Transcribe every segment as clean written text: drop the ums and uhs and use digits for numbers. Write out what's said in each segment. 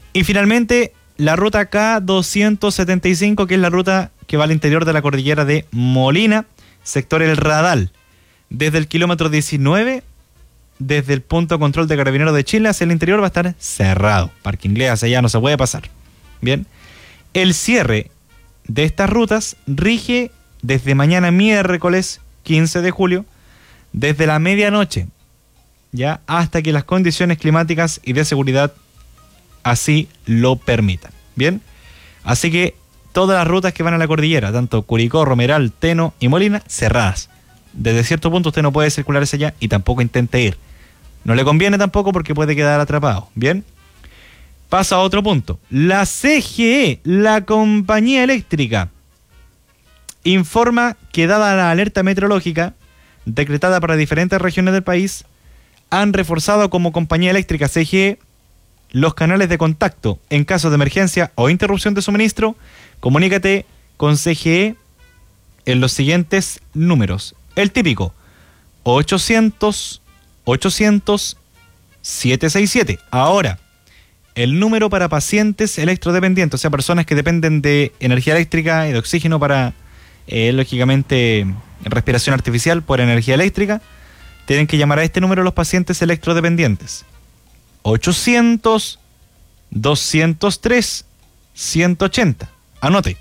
Y finalmente, la ruta K275, que es la ruta que va al interior de la cordillera de Molina, sector El Radal, desde el kilómetro 19, desde el punto de control de Carabineros de Chile hacia el interior va a estar cerrado. Parque Inglés hacia allá no se puede pasar. Bien, el cierre de estas rutas rige desde mañana miércoles 15 de julio, desde la medianoche, ya hasta que las condiciones climáticas y de seguridad así lo permitan. Bien, así que todas las rutas que van a la cordillera, tanto Curicó, Romeral, Teno y Molina, cerradas. Desde cierto punto usted no puede circular hacia allá y tampoco intente ir. No le conviene tampoco porque puede quedar atrapado. Bien, pasa a otro punto. La CGE, la compañía eléctrica, informa que dada la alerta meteorológica decretada para diferentes regiones del país, han reforzado como compañía eléctrica CGE los canales de contacto en caso de emergencia o interrupción de suministro. Comunícate con CGE en los siguientes números. El típico 800-767. Ahora, el número para pacientes electrodependientes, o sea, personas que dependen de energía eléctrica y de oxígeno para, lógicamente, respiración artificial por energía eléctrica, tienen que llamar a este número los pacientes electrodependientes. 800-203-180. Anote.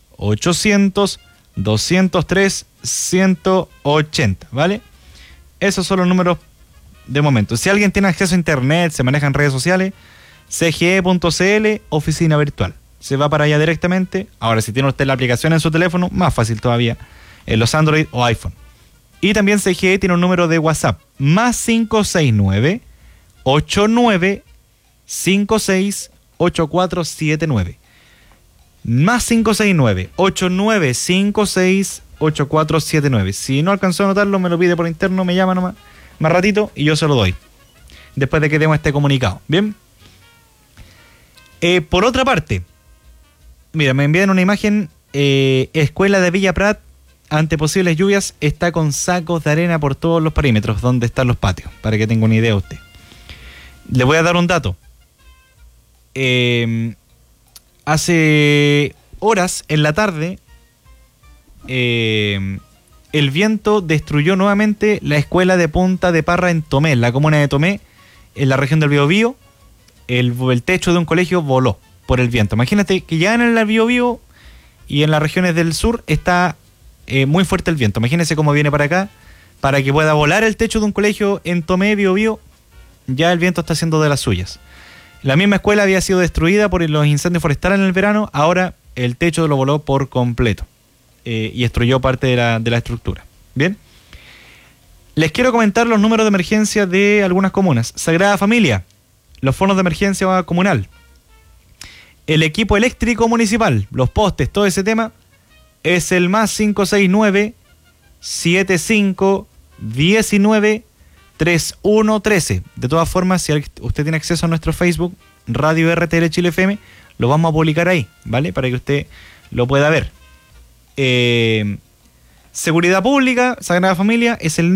800-203-180. ¿Vale? Esos son los números de momento. Si alguien tiene acceso a internet, se maneja en redes sociales, cge.cl, oficina virtual. Se va para allá directamente. Ahora, si tiene usted la aplicación en su teléfono, más fácil todavía, en los Android o iPhone. Y también CGE tiene un número de WhatsApp, más 569-8956-8479. Más 569-8956-8479. Si no alcanzó a anotarlo, me lo pide por interno, me llama nomás, más ratito, y yo se lo doy. Después de que demos este comunicado. Bien. Por otra parte, mira, me envían una imagen. Escuela de Villa Prat, ante posibles lluvias, está con sacos de arena por todos los perímetros donde están los patios, para que tenga una idea usted. Le voy a dar un dato. Hace horas en la tarde, el viento destruyó nuevamente la escuela de Punta de Parra en Tomé, en la comuna de Tomé, en la región del Biobío. El techo de un colegio voló por el viento. Imagínate que ya en el Biobío y en las regiones del sur está muy fuerte el viento. Imagínense cómo viene para acá, para que pueda volar el techo de un colegio en Tomé, Biobío. Ya el viento está haciendo de las suyas. La misma escuela había sido destruida por los incendios forestales en el verano. Ahora el techo lo voló por completo y destruyó parte de la estructura. Bien, les quiero comentar los números de emergencia de algunas comunas. Sagrada Familia, los fondos de emergencia comunal, el equipo eléctrico municipal, los postes, todo ese tema, es el más 569-75-19-3113. De todas formas, si usted tiene acceso a nuestro Facebook, Radio RTL Chile FM, lo vamos a publicar ahí, ¿vale? Para que usted lo pueda ver. Seguridad Pública, Sagrada Familia, es el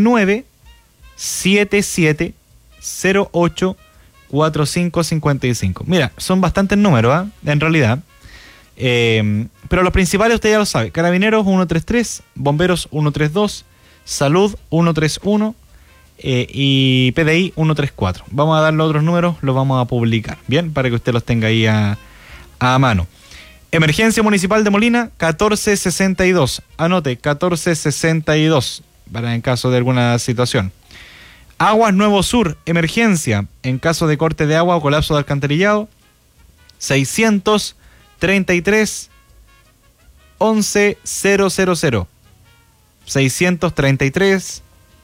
977-08-4555. Mira, son bastantes números, en realidad. Pero los principales usted ya lo sabe. Carabineros 133, Bomberos 132, Salud 131 y PDI 134. Vamos a dar los otros números, los vamos a publicar, bien, para que usted los tenga ahí a mano. Emergencia Municipal de Molina 1462. Anote, 1462 para en caso de alguna situación. Aguas Nuevo Sur, emergencia en caso de corte de agua o colapso de alcantarillado, 633 11000. 633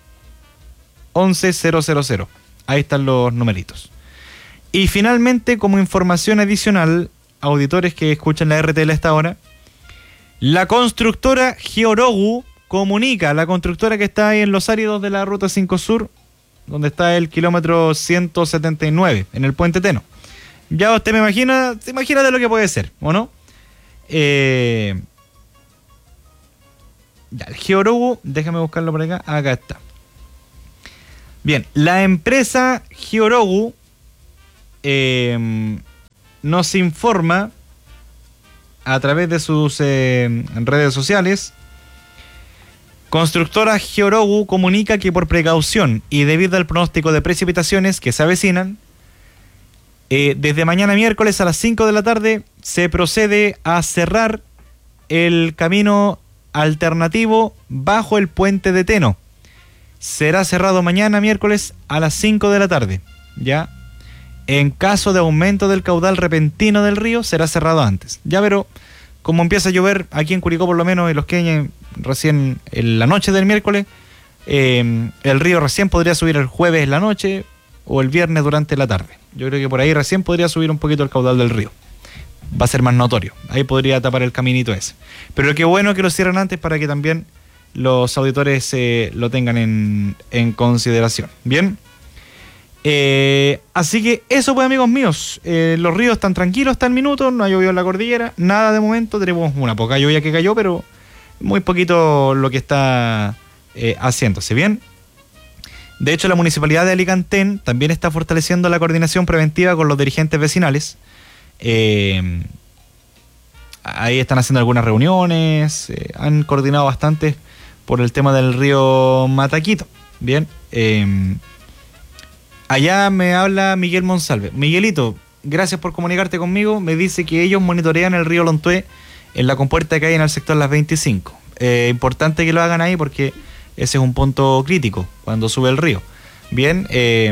11000. Ahí están los numeritos. Y finalmente, como información adicional, auditores que escuchan la RTL a esta hora, la constructora Georogu comunica, la constructora que está ahí en los áridos de la Ruta 5 Sur, donde está el kilómetro 179, en el Puente Teno. Ya usted se imagina de lo que puede ser, ¿o no? Ya, el Georogu, déjame buscarlo por acá. Acá está. Bien, la empresa Georogu nos informa a través de sus redes sociales. Constructora Georogu comunica que por precaución y debido al pronóstico de precipitaciones que se avecinan, desde mañana miércoles a las 5 de la tarde se procede a cerrar el camino alternativo bajo el puente de Teno. Será cerrado mañana miércoles a las 5 de la tarde, ¿ya? En caso de aumento del caudal repentino del río, será cerrado antes. Ya, pero como empieza a llover aquí en Curicó, por lo menos en Los Queñes, recién en la noche del miércoles, el río recién podría subir el jueves en la noche o el viernes durante la tarde. Yo creo que por ahí recién podría subir un poquito el caudal del río. Va a ser más notorio. Ahí podría tapar el caminito ese. Pero qué bueno que lo cierren antes para que también los auditores lo tengan en consideración. Bien. Así que eso pues, amigos míos. Los ríos están tranquilos hasta el minuto. No ha llovido en la cordillera. Nada de momento. Tenemos una poca lluvia que cayó, pero muy poquito lo que está haciéndose. Bien. De hecho, la Municipalidad de Alicantén también está fortaleciendo la coordinación preventiva con los dirigentes vecinales. Ahí están haciendo algunas reuniones, han coordinado bastante por el tema del río Mataquito. Bien, allá me habla Miguel Monsalve. Miguelito, gracias por comunicarte conmigo. Me dice que ellos monitorean el río Lontué en la compuerta que hay en el sector Las 25. Importante que lo hagan ahí porque ese es un punto crítico cuando sube el río. Bien,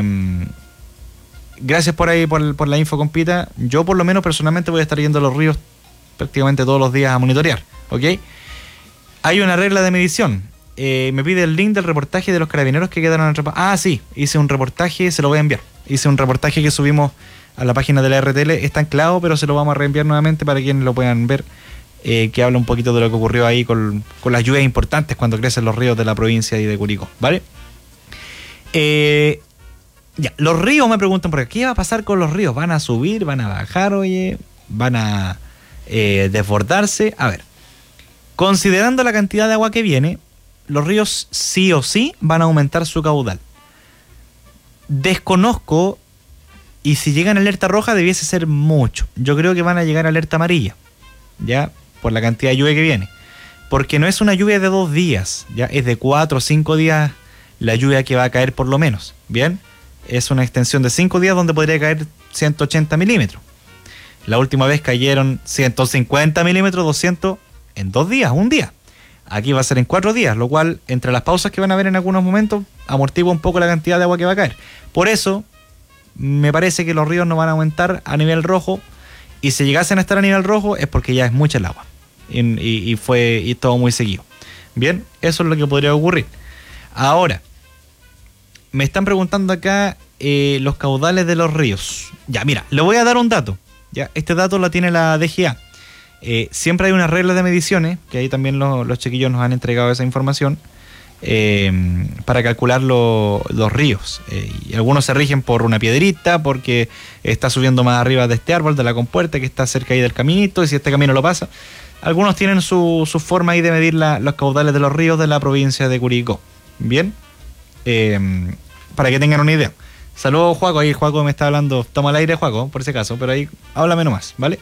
gracias por ahí, por la info, compita. Yo por lo menos personalmente voy a estar yendo a los ríos prácticamente todos los días a monitorear, ¿ok? Hay una regla de medición. Me pide el link del reportaje de los carabineros que quedaron atrapados. Ah, sí, hice un reportaje, se lo voy a enviar. Hice un reportaje que subimos a la página de la RTL. Está anclado, pero se lo vamos a reenviar nuevamente para quienes lo puedan ver. Que habla un poquito de lo que ocurrió ahí con las lluvias importantes cuando crecen los ríos de la provincia y de Curicó, ¿vale? Ya, los ríos me preguntan por qué va a pasar con los ríos. ¿Van a subir? ¿Van a bajar? Oye, ¿van a desbordarse? A ver, considerando la cantidad de agua que viene, los ríos sí o sí van a aumentar su caudal. Desconozco, y si llegan a alerta roja debiese ser mucho. Yo creo que van a llegar a alerta amarilla, ya, por la cantidad de lluvia que viene. Porque no es una lluvia de 2 días, ya es de 4 o 5 días la lluvia que va a caer por lo menos, ¿bien? Es una extensión de 5 días donde podría caer 180 milímetros. La última vez cayeron 150 milímetros, 200 en 2 días, un día. Aquí va a ser en 4 días, lo cual, entre las pausas que van a haber en algunos momentos, amortigua un poco la cantidad de agua que va a caer. Por eso, me parece que los ríos no van a aumentar a nivel rojo, y si llegasen a estar a nivel rojo es porque ya es mucha el agua. Y todo muy seguido. Bien, eso es lo que podría ocurrir. Ahora, me están preguntando acá los caudales de los ríos. Ya, mira, le voy a dar un dato. Ya, este dato lo tiene la DGA. Siempre hay unas reglas de mediciones, que ahí también los chiquillos nos han entregado esa información, para calcular los ríos. Y algunos se rigen por una piedrita, porque está subiendo más arriba de este árbol, de la compuerta, que está cerca ahí del caminito, y si este camino lo pasa. Algunos tienen su forma ahí de medir los caudales de los ríos de la provincia de Curicó. Bien, para que tengan una idea. Saludos, Juaco. Ahí Juaco me está hablando. Toma el aire, Juaco, por ese caso, pero ahí háblame nomás, ¿vale?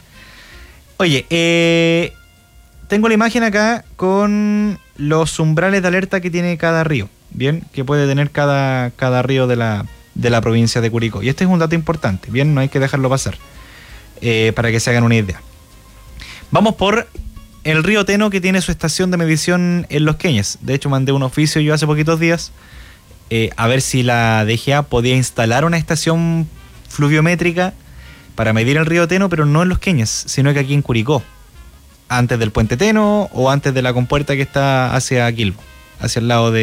Oye, tengo la imagen acá con los umbrales de alerta que tiene cada río, bien, que puede tener cada río de la provincia de Curicó. Y este es un dato importante, bien, no hay que dejarlo pasar, para que se hagan una idea. Vamos por el río Teno, que tiene su estación de medición en Los Queñes. De hecho, mandé un oficio yo hace poquitos días a ver si la DGA podía instalar una estación fluviométrica para medir el río Teno, pero no en Los Queñes, sino que aquí en Curicó, antes del puente Teno o antes de la compuerta que está hacia Quilbo, hacia el lado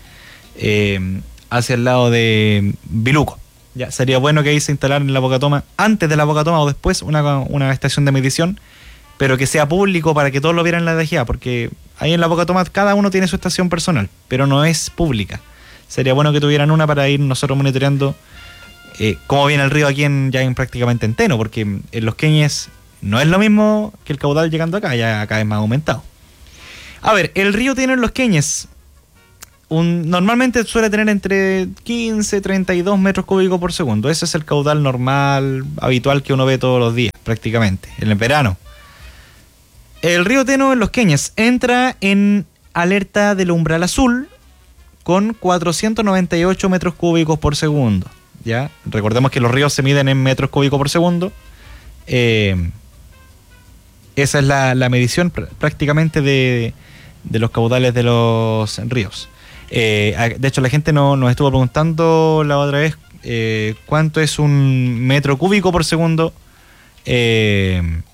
de Biluco. Ya sería bueno que ahí se instalara en la Bocatoma, antes de la Bocatoma o después, una estación de medición, pero que sea público para que todos lo vieran en la DGA, porque ahí en la Bocatoma cada uno tiene su estación personal, pero no es pública. Sería bueno que tuvieran una para ir nosotros monitoreando cómo viene el río aquí prácticamente en Teno, porque en Los Queñes no es lo mismo que el caudal llegando acá, ya acá es más aumentado. A ver, el río Teno en Los Queñes Normalmente suele tener entre 15 y 32 metros cúbicos por segundo. Ese es el caudal normal, habitual que uno ve todos los días, prácticamente, en el verano. El río Teno en Los Queñes entra en alerta del umbral azul con 498 metros cúbicos por segundo. ¿Ya? Recordemos que los ríos se miden en metros cúbicos por segundo. Esa es la medición prácticamente de los caudales de los ríos. De hecho, la gente nos estuvo preguntando la otra vez cuánto es un metro cúbico por segundo en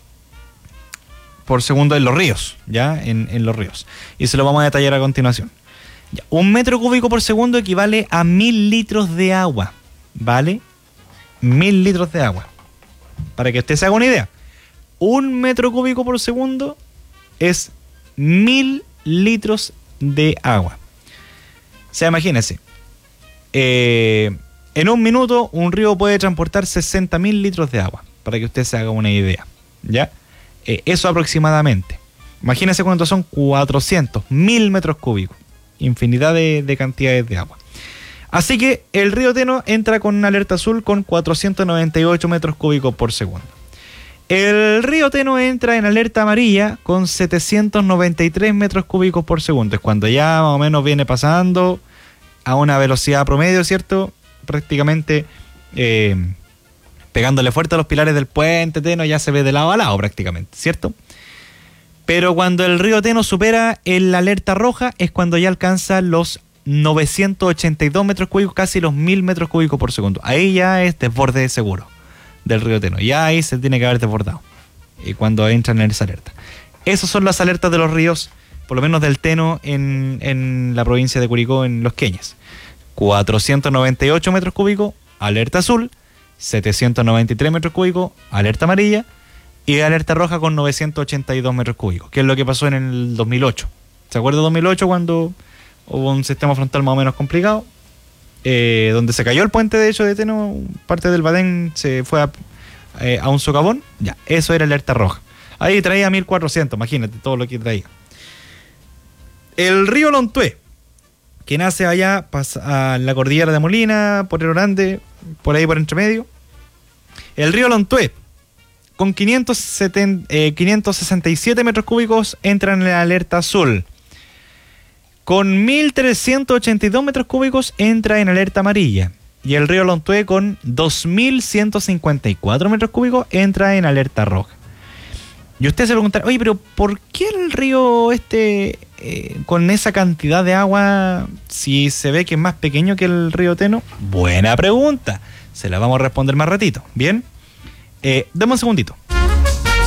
los ríos, ¿ya? En los ríos. Y se lo vamos a detallar a continuación. Ya, un metro cúbico por segundo equivale a 1000 litros de agua, ¿vale? 1000 litros de agua. Para que usted se haga una idea, un metro cúbico por segundo es 1000 litros de agua. O sea, imagínense, en un minuto un río puede transportar 60.000 litros de agua, para que usted se haga una idea, ¿ya? Eso aproximadamente. Imagínense cuántos son 400.000 metros cúbicos, infinidad de cantidades de agua. Así que el río Teno entra con una alerta azul con 498 metros cúbicos por segundo. El río Teno entra en alerta amarilla con 793 metros cúbicos por segundo. Es cuando ya más o menos viene pasando a una velocidad promedio, ¿cierto? Prácticamente pegándole fuerte a los pilares del puente Teno, ya se ve de lado a lado prácticamente, ¿cierto? Pero cuando el río Teno supera la alerta roja es cuando ya alcanza los 982 metros cúbicos, casi los 1000 metros cúbicos por segundo. Ahí ya es desborde seguro del río Teno. Ya ahí se tiene que haber desbordado. Y cuando entran en esa alerta. Esas son las alertas de los ríos, por lo menos del Teno en la provincia de Curicó, en Los Queñes. 498 metros cúbicos, alerta azul. 793 metros cúbicos, alerta amarilla. Y alerta roja con 982 metros cúbicos, que es lo que pasó en el 2008. ¿Se acuerda de 2008 cuando hubo un sistema frontal más o menos complicado? Donde se cayó el puente, de hecho, de Teno, parte del Badén se fue a un socavón. Ya, eso era alerta roja. Ahí traía 1400, imagínate todo lo que traía. El río Lontué, que nace allá, pasa a la cordillera de Molina, por Río Grande, por ahí por entre medio. El río Lontué, con 567 metros cúbicos, entra en la alerta azul. Con 1.382 metros cúbicos entra en alerta amarilla. Y el río Lontué con 2.154 metros cúbicos entra en alerta roja. Y usted se preguntará, oye, pero ¿por qué el río con esa cantidad de agua, si se ve que es más pequeño que el río Teno? Buena pregunta. Se la vamos a responder más ratito. Bien. Dame un segundito.